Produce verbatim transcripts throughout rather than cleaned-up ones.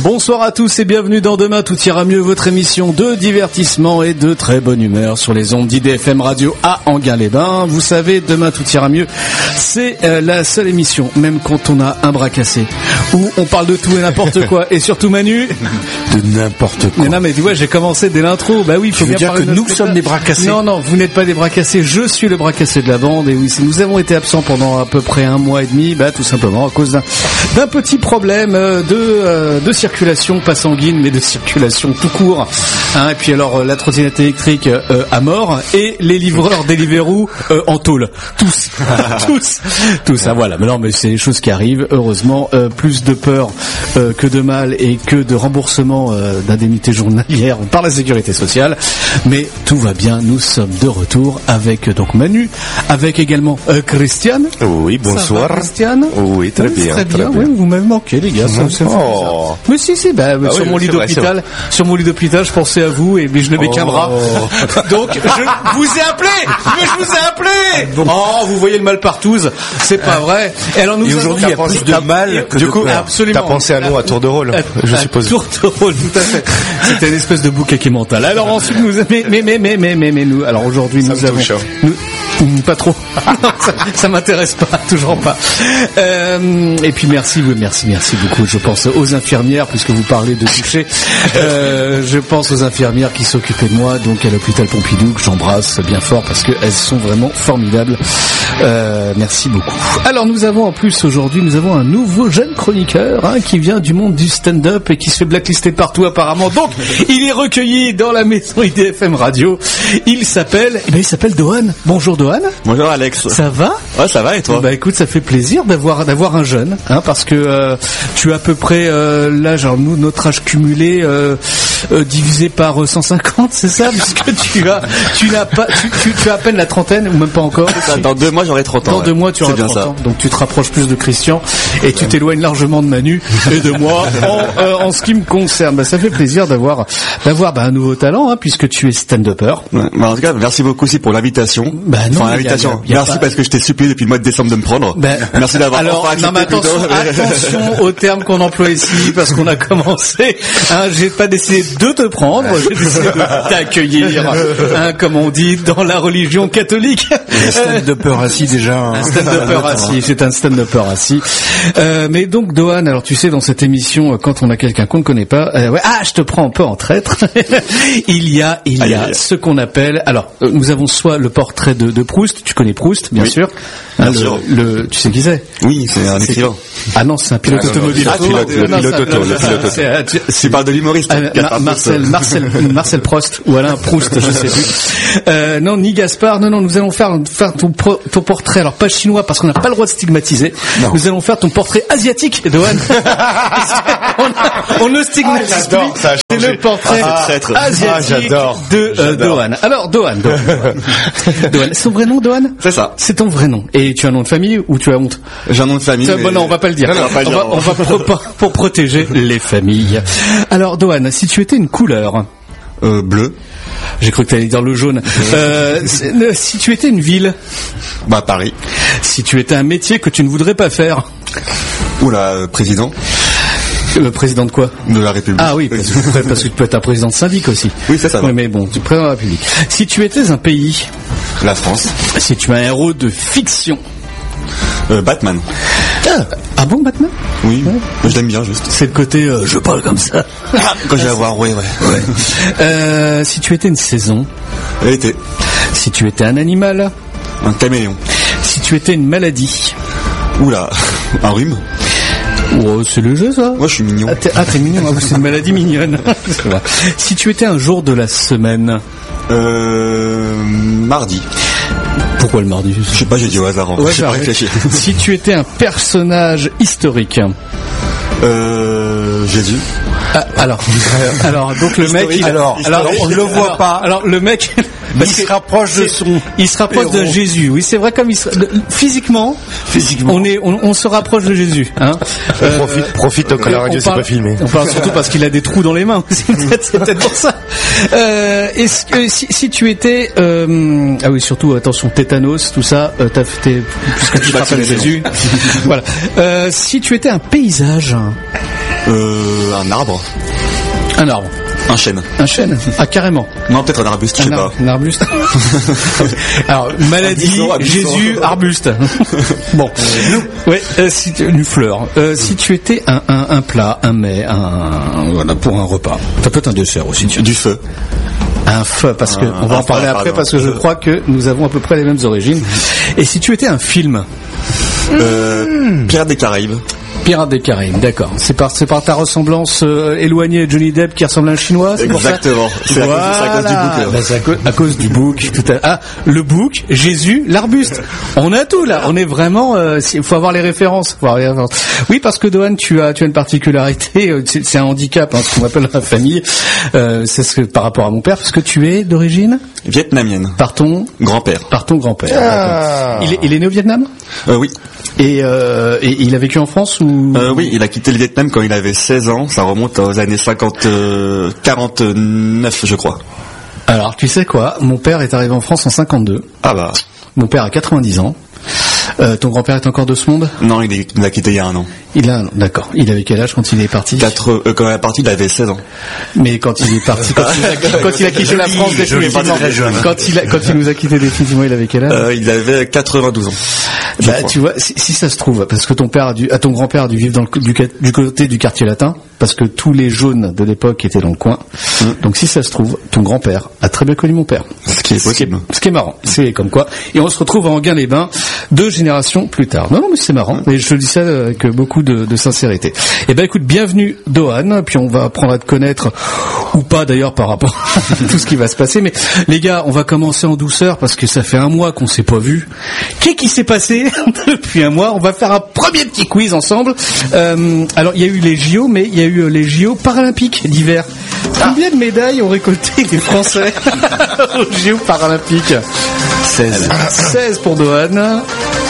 Bonsoir à tous et bienvenue dans Demain Tout ira mieux, votre émission de divertissement et de très bonne humeur sur les ondes d'I D F M Radio à Enghien-les-Bains. Vous savez, Demain Tout ira mieux, c'est euh, la seule émission, même quand on a un bras cassé, où on parle de tout et n'importe quoi, et surtout Manu, de n'importe quoi. Mais non, mais tu vois, j'ai commencé dès l'intro. Bah oui, il faut bien dire que nous sommes des bras cassés. Non, non, vous n'êtes pas des bras cassés. Je suis le bras cassé de la bande. Et oui, nous avons été absents pendant à peu près un mois et demi, bah tout simplement à cause d'un, d'un petit problème de euh, de circulation, pas sanguine, mais de circulation tout court. Hein, et puis alors la trottinette électrique euh, à mort et les livreurs Deliveroo euh, en tôle. Tous, tous, tous. Ah voilà. Mais non, mais c'est les choses qui arrivent. Heureusement, euh, plus de peur euh, que de mal et que de remboursement euh, d'indemnités journalières par la sécurité sociale. Mais tout va bien. Nous sommes de retour avec donc Manu, avec également euh, Christiane. Oui, bonsoir. Ça va, Christiane. Oui, très oui, bien. Très bien. Très oui, bien. vous m'avez manqué, les gars. Ça, ça oh. Mais si, si. Bah, ah sur oui, mon lit vrai, d'hôpital, sur mon lit d'hôpital, je pensais à vous et mais je n'avais oh. qu'un bras. Donc je vous ai appelé. Mais je vous ai appelé. Bon. Oh, vous voyez le mal partout. C'est pas vrai. Et alors nous et aujourd'hui, il y a plus de mal que du de coup, peur. absolument. T'as pensé à nous à tour de rôle, je suppose. Tour de rôle, tout à fait. C'était une espèce de bouquet qui mental. Alors ensuite nous mais mais mais mais mais mais, mais nous alors aujourd'hui nous avons nous, pas trop. ça, ça m'intéresse pas, toujours pas. Euh, et puis merci, oui, merci, merci beaucoup. Je pense aux infirmières puisque vous parlez de toucher. Euh, je pense aux infirmières qui s'occupaient de moi donc à l'hôpital Pompidou que j'embrasse bien fort parce que elles sont vraiment formidables. Euh, merci beaucoup. Alors nous avons en plus aujourd'hui nous avons un nouveau jeune chroniqueur hein, qui vient du monde du stand-up et qui se fait blacklister de partout apparemment. Donc il est recueilli dans la maison I D F M Radio. Il s'appelle, eh ben, il s'appelle Dohan. Bonjour Dohan. Bonjour Alex. Ça va? Ouais, ça va et toi? Bah écoute, ça fait plaisir d'avoir d'avoir un jeune, hein, parce que euh, tu as à peu près euh, l'âge, alors nous notre âge cumulé euh, euh, divisé par cent cinquante, c'est ça? Puisque tu as tu n'as pas tu, tu, tu as à peine la trentaine ou même pas encore. Ça, dans deux mois j'aurai trente ans. Dans ouais. deux mois tu auras trente ans. Donc tu te rapproches plus de Christian et tu t'éloignes largement de Manu et de moi en, euh, en ce qui me concerne. Bah ça fait plaisir d'avoir d'avoir bah, un nouveau talent hein, puisque tu es stand-upper. Ouais, bah en tout cas, merci beaucoup aussi pour l'invitation. Bah non, enfin, l'invitation. Y a, y a merci pas... parce que je t'ai supplié depuis le mois de décembre de me prendre. Bah, merci d'avoir alors, enfin non, mais attention, attention aux termes qu'on emploie ici parce qu'on a commencé. Hein, j'ai pas décidé de te prendre, j'ai décidé de t'accueillir, hein, comme on dit dans la religion catholique. Un stand-upper assis déjà. Hein. Un stand-upper assis, c'est un stand-upper assis. Euh, mais donc Dohan, alors tu sais dans cette émission, quand on a quelqu'un qu'on ne connaît pas, euh, ouais, ah, je te prends un peu en traître. il y a, il y a aïe, aïe. ce qu'on appelle. Alors, euh, nous avons soit le portrait de, de Proust. Tu connais Proust, bien oui. sûr. Bien hein, sûr. Le, le, tu sais qui c'est? Oui, c'est un écrivain. Ah non, c'est un pilote ah, automobile. Ah, pilote, le non, pilote auto, le pilote auto. Tu parles de l'humoriste. Euh, Mar- Marcel, Marcel, Marcel Prost ou Alain Proust, je sais plus. Euh, non, ni Gaspard. Non, non, nous allons faire, faire ton, pro, ton portrait. Alors pas chinois parce qu'on n'a pas le droit de stigmatiser. Non. Nous allons faire ton portrait asiatique, Dohan. on, on ne stigmatise ah, plus. C'est le portrait ah, asiatique ah, de euh, Dohan. Alors Dohan, Dohan. Dohan. C'est ton vrai nom, Dohan? C'est ça. C'est ton vrai nom. Et tu as un nom de famille ou tu as honte? J'ai un nom de famille. Ça, mais... bon, non, on va pas le dire. Non, non, on va, on va, on va pro- pour protéger les familles. Alors, Dohan, si tu étais une couleur, euh, bleu. J'ai cru que tu allais dire le jaune. Euh, si tu étais une ville, bah Paris. Si tu étais un métier que tu ne voudrais pas faire, oula, euh, président. Le président de quoi? De la République. Ah oui, parce que, parce que tu peux être un président de syndic aussi. Oui, ça, ça va. Oui, mais bon, tu es président de la République. Si tu étais un pays, la France. Si tu es un héros de fiction, euh, Batman. Ah, ah bon, Batman? Oui, ouais. Je l'aime bien, juste. C'est le côté euh, je parle comme ça. Quand je vais avoir, oui, ouais. ouais. Euh, si tu étais une saison, l'été. Si tu étais un animal, un caméléon. Si tu étais une maladie, oula, un rhume. Oh, c'est le jeu, ça. Moi, je suis mignon. Ah, t'es, ah, t'es mignon. Ah, c'est une maladie mignonne. Si tu étais un jour de la semaine, euh, mardi. Pourquoi le mardi? Je sais pas, j'ai dit au hasard. Ouais, j'ai pas réfléchi. Si tu étais un personnage historique, euh, Jésus. Ah, alors, alors, donc le mec, il, alors, alors, on ne le voit alors, pas. Alors, le mec, il se rapproche de son, il se rapproche héros. de Jésus. Oui, c'est vrai, comme il se, physiquement, physiquement, on est, on, on se rapproche de Jésus, hein. Euh, profite, profite que la radio c'est pas filmé. On parle surtout parce qu'il a des trous dans les mains. C'est peut-être, c'est peut-être pour ça. Euh, est-ce que si, si tu étais, euh, ah oui, surtout attention, tétanos, tout ça, euh, t'as fait, puisque tu te rappelles Jésus. Voilà. Euh, si tu étais un paysage. Euh, un arbre. Un arbre. Un chêne. Un chêne. Ah, carrément. Non, peut-être un arbuste, je sais un pas. Un arbuste. Alors, maladie, buisson, Jésus, arbuste. Bon. Ouais, euh, si tu, une fleur. Euh, si tu étais un, un, un plat, un mets, un, voilà, pour un repas. Ça peut être un dessert aussi. Du, du feu. Un feu, parce que, on va en parler après, parce que je crois que nous avons à peu près les mêmes origines. Et si tu étais un film? Euh, Pirates des Caraïbes. Pirates des Caraïbes, d'accord. C'est par, c'est par ta ressemblance euh, éloignée de Johnny Depp qui ressemble à un Chinois, c'est Exactement. Pour ça C'est, voilà. à cause, c'est à cause du bouc. Ben, c'est à, co- à cause du bouc. Tout à... Ah, le bouc, Jésus, l'arbuste. On a tout là. On est vraiment. Il euh, faut avoir les références. Faut avoir les références. Oui, parce que Dohan, tu as, tu as une particularité. C'est, c'est un handicap, hein, ce qu'on appelle dans la famille. Euh, c'est ce que par rapport à mon père, parce que tu es d'origine vietnamienne. Par ton grand-père. Par ton grand-père. Ah. Il est, il est né au Vietnam? Euh, oui. Et, euh, et il a vécu en France ou euh, Oui, il a quitté le Vietnam quand il avait seize ans. Ça remonte aux années cinquante, euh, quarante-neuf, je crois. Alors, tu sais quoi? Mon père est arrivé en France en cinquante-deux. Ah bah. Mon père a quatre-vingt-dix ans. Euh, ton grand-père est encore de ce monde? Non, il, est, il a quitté il y a un an. Il a, d'accord. Il avait quel âge quand il est parti? Quatre, euh, quand il est parti, il avait seize ans. Mais quand il est parti, quand il a, quand il a quitté la France définitivement, quand il a, quand il nous a quitté définitivement, il avait quel âge? euh, Il avait quatre-vingt-douze ans. Bah, tu vois, si, si ça se trouve, parce que ton père a dû, à ton grand-père a dû vivre dans le, du, du côté du quartier latin, parce que tous les jaunes de l'époque étaient dans le coin. Mmh. Donc si ça se trouve, ton grand-père a très bien connu mon père. Ce qui est possible. Ce qui est marrant, c'est comme quoi. Et on se retrouve à Enghien-les-Bains deux générations plus tard. Non, non, mais c'est marrant. Et je te dis ça avec beaucoup de, de sincérité. Eh ben, écoute, bienvenue Dohan. Puis on va apprendre à te connaître, ou pas d'ailleurs par rapport à tout ce qui va se passer. Mais les gars, on va commencer en douceur parce que ça fait un mois qu'on s'est pas vu. Qu'est-ce qui s'est passé depuis un mois? On va faire un premier petit quiz ensemble. Euh, alors, il y a eu les J O, mais il y a eu les J O paralympiques d'hiver. Combien de médailles ont récolté les Français aux J O paralympiques? seize. seize pour Dohan.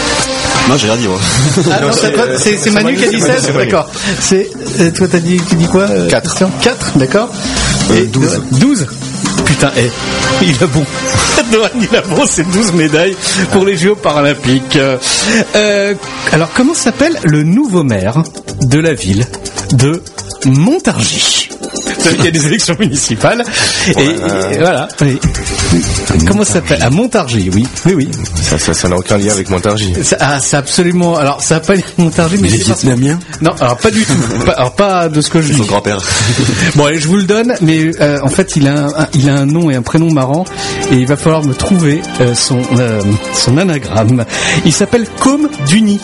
Non, j'ai rien dit, moi. Ah, non, c'est, pas, c'est, c'est Manu qui a dit seize, d'accord. C'est, toi, t'as dit, tu dis quoi? quatre. quatre, d'accord. Et douze. douze. Putain, eh, il a bon. Dohan, il a bon, c'est douze médailles pour les J O paralympiques. Euh, alors, comment s'appelle le nouveau maire de la ville de Montargis? Il y a des élections municipales. Et, ouais, euh... et voilà. Et, comment ça s'appelle? À Montargis, oui. Oui, oui. Ça, ça, ça n'a aucun lien avec Montargis. Ça, ah, c'est absolument. Alors, ça n'a pas lien avec Montargis, mais. Les Vietnamiens? Non, alors pas du tout. Pas, alors pas de ce que je dis. Son grand-père. Bon, allez, je vous le donne, mais euh, en fait, il a un, un, il a un nom et un prénom marrant, et il va falloir me trouver euh, son euh, son anagramme. Il s'appelle Com Duny.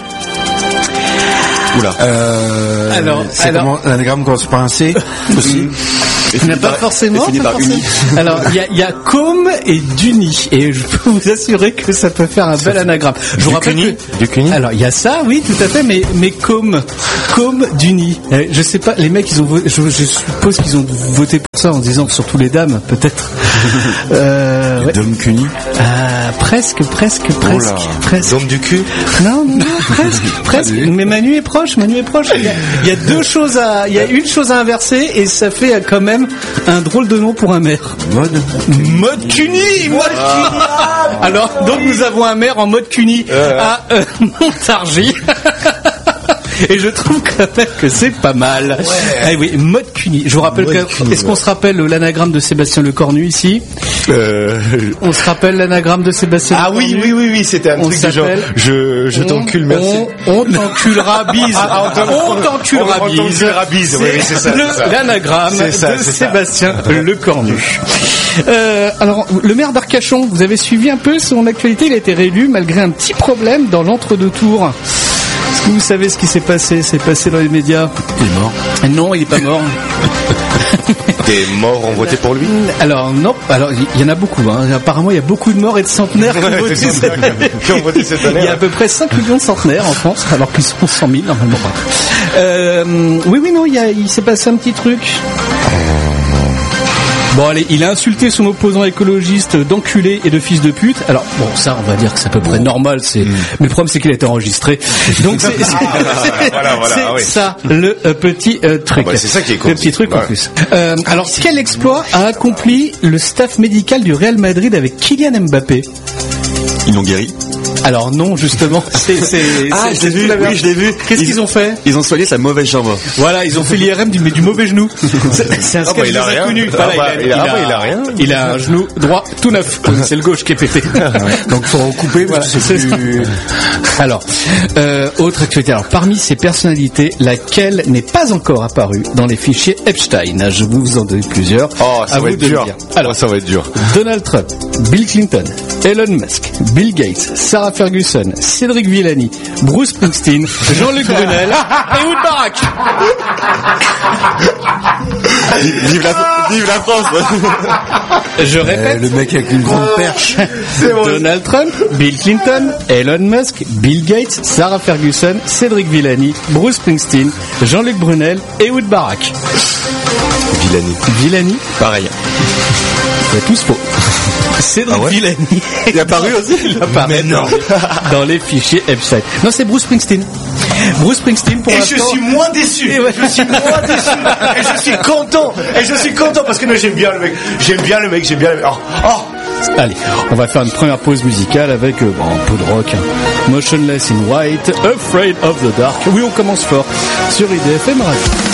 Oula. Euh, alors, c'est alors, comment l'anagramme commence par un C aussi? Il n'a pas forcément. Pas forcément. Alors, il y a, il y a Com et Duny, et je peux vous assurer que ça peut faire un bel anagramme. Je vous rappelle que, du Cuny. Alors, il y a ça, oui, tout à fait, mais mais Com, Com Duny. Je sais pas, les mecs, ils ont, voté, je, je suppose qu'ils ont voté pour ça en disant que surtout les dames, peut-être. euh, ouais. Dom Cuny. Ah, presque, presque, presque, oh presque. Dom du cul. Non, non, non, presque, presque. Mais Manu est proche, Manu est proche. Il y a, il y a deux choses à, il y a une chose à inverser, et ça fait quand même un drôle de nom pour un maire. Mode Mode Cuny. Mode Cuny. Alors, donc nous avons un maire en mode Cuny euh. à euh, Montargis. Et je trouve quand même que c'est pas mal. Ouais. Ah oui, mode Cuny. Je vous rappelle que, Cuny, est-ce qu'on se rappelle l'anagramme de Sébastien Lecornu ici? euh... On se rappelle l'anagramme de Sébastien Ah Lecornu? oui, oui, oui, oui, c'était un on truc du genre, je, je t'encule, merci. On, on t'enculera bise. Ah, on t'enculera bise. On t'enculera bise, oui, c'est ça. Le, c'est ça. L'anagramme c'est ça, de c'est Sébastien ça. Lecornu. Euh, alors, le maire d'Arcachon, vous avez suivi un peu son actualité, il a été réélu malgré un petit problème dans l'entre-deux tours. Est-ce que vous savez ce qui s'est passé? C'est passé dans les médias. Il est mort. Non, il est pas mort. Des morts ont voté pour lui? Alors non, alors il y en a beaucoup. Hein. Apparemment, il y a beaucoup de morts et de centenaires qui, ont, voté cette année. qui ont voté cette année. Il y a à peu près cinq millions de centenaires en France, alors qu'ils sont cent mille normalement. Euh, oui, oui, non, il, y a, il s'est passé un petit truc. Bon allez, il a insulté son opposant écologiste d'enculé et de fils de pute. Alors bon, ça on va dire que c'est à peu près normal, c'est mmh. mais le problème c'est qu'il a été enregistré. Donc c'est, c'est, c'est, voilà, voilà, c'est oui. ça le euh, petit euh, truc. Ah bah, c'est ça qui est cool. Le petit truc ouais. en plus. Euh, alors quel exploit a accompli le staff médical du Real Madrid avec Kylian Mbappé? Ils l'ont guéri. Alors non, justement, c'est... c'est ah, c'est, je l'ai vu, oui, je l'ai vu. Qu'est-ce ils, qu'ils ont fait? Ils ont soigné sa mauvaise jambe. Voilà, ils ont fait l'I R M du, du mauvais genou. C'est, c'est un sketch ah bah, il a rien. Connu. Voilà, ah bah, il, a, il, a, il, a, a, il a rien. Il a un genou droit tout neuf. C'est le gauche qui est pété. Donc faut en couper. Voilà, c'est plus... Alors, euh, autre actualité. Alors, parmi ces personnalités, laquelle n'est pas encore apparue dans les fichiers Epstein? Je vous en donne plusieurs. Oh, ça à va vous être de dur. Dire. Alors, oh, ça va être dur. Donald Trump, Bill Clinton, Elon Musk, Bill Gates, Sarah Ferguson, Cédric Villani, Bruce Springsteen, Jean-Luc Brunel et Ehud Barak. Vive la, vive la France. Je répète. Euh, le mec avec une grande perche. Donald Trump, Bill Clinton, Elon Musk, Bill Gates, Sarah Ferguson, Cédric Villani, Bruce Springsteen, Jean-Luc Brunel et Ehud Barak. Villani. Villani. Pareil. C'est tous faux. Cédric ah ouais Villani. Il a apparu aussi. Il apparaît non. Dans les fichiers Epstein. Non, c'est Bruce Springsteen. Bruce Springsteen pour et l'instant. Et je suis moins déçu. Ouais. Je suis moins déçu. Et je suis content. Et je suis content parce que moi, j'aime bien le mec. J'aime bien le mec. J'aime bien le mec. Oh. oh. Allez, on va faire une première pause musicale avec euh, bon, un peu de rock. Hein. Motionless in White, Afraid of the Dark. Oui, on commence fort sur I D F M Radio.